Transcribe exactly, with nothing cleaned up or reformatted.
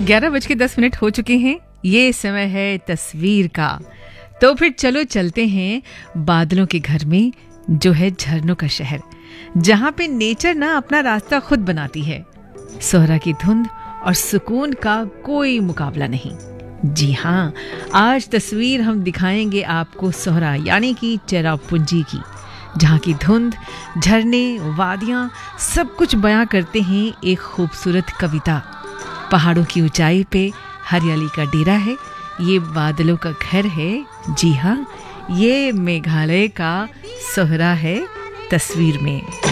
ग्यारह बज के दस मिनट हो चुके हैं। ये समय है तस्वीर का। तो फिर चलो चलते हैं बादलों के घर में, जो है झरनों का शहर, जहाँ पे नेचर ना अपना रास्ता खुद बनाती है। सोहरा की धुंध और सुकून का कोई मुकाबला नहीं। जी हाँ, आज तस्वीर हम दिखाएंगे आपको सोहरा यानी कि चेरापूंजी की, जहाँ की धुंध, झरने, वादियाँ सब कुछ बयां करते हैं एक खूबसूरत कविता। पहाड़ों की ऊंचाई पे हरियाली का डेरा है, ये बादलों का घर है। जी हाँ, ये मेघालय का सोहरा है तस्वीर में।